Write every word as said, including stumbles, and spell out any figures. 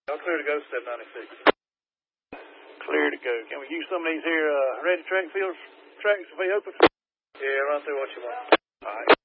Y'all clear to go, step ninety-six. Clear to go. Can we use some of these here uh, ready track fields, tracks if they open? Yeah, run through what you want. All right.